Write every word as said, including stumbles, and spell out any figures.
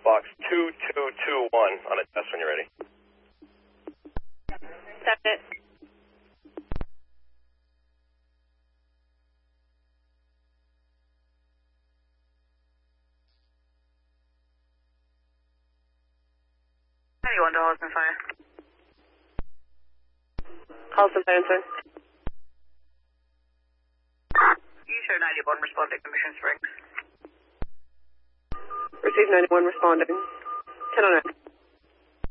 box two two two one on a test when you're ready. That's it. ninety-one to Holliston Fire. Holliston Fire, sir. You sure ninety-one responding to Mission Springs. Receive ninety-one responding. ten oh nine.